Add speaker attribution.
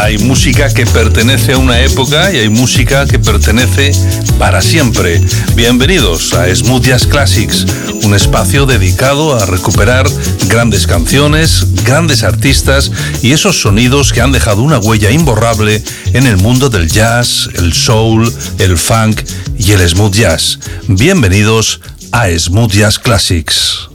Speaker 1: Hay música que pertenece a una época y hay música que pertenece para siempre. Bienvenidos a Smooth Jazz Classics, un espacio dedicado a recuperar grandes canciones, grandes artistas y esos sonidos que han dejado una huella imborrable en el mundo del jazz, el soul, el funk y el smooth jazz. Bienvenidos a Smooth Jazz Classics.